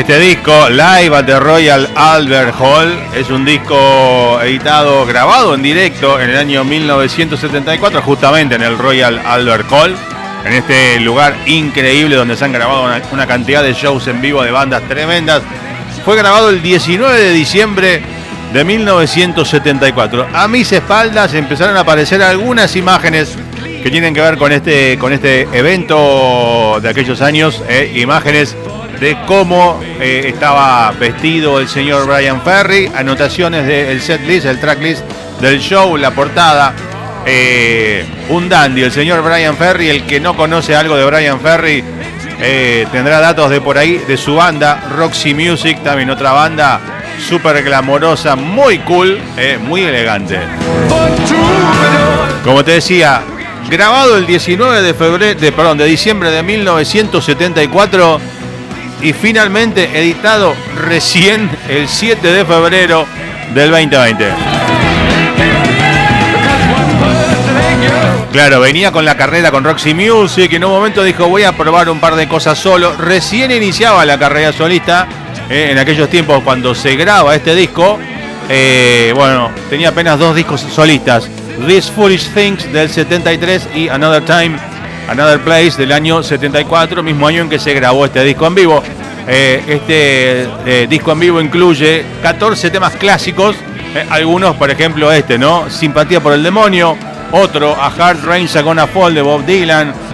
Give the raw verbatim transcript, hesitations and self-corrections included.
este disco, Live at the Royal Albert Hall. Es un disco editado, grabado en directo en el año mil novecientos setenta y cuatro, justamente en el Royal Albert Hall, en este lugar increíble donde se han grabado una, una cantidad de shows en vivo de bandas tremendas. Fue grabado el diecinueve de diciembre de mil novecientos setenta y cuatro. A mis espaldas empezaron a aparecer algunas imágenes que tienen que ver con este, con este evento de aquellos años, eh, imágenes de cómo eh, estaba vestido el señor Bryan Ferry, anotaciones del setlist, el tracklist del show, la portada. Eh, un dandy, el señor Bryan Ferry. El que no conoce algo de Bryan Ferry eh, tendrá datos de por ahí, de su banda Roxy Music, también otra banda súper glamorosa, muy cool, eh, muy elegante. Como te decía, grabado el diecinueve de febrero, de, perdón, de diciembre de mil novecientos setenta y cuatro y finalmente editado recién el siete de febrero del veinte veinte. Claro, venía con la carrera con Roxy Music y en un momento dijo voy a probar un par de cosas solo. Recién iniciaba la carrera solista, eh, en aquellos tiempos cuando se graba este disco. Eh, bueno, tenía apenas dos discos solistas, These Foolish Things del setenta y tres y Another Time, Another Place del año setenta y cuatro, mismo año en que se grabó este disco en vivo. Eh, este eh, disco en vivo incluye catorce temas clásicos, eh, algunos, por ejemplo este, ¿no? Simpatía por el demonio, otro, A Hard Rain's Gonna Fall de Bob Dylan,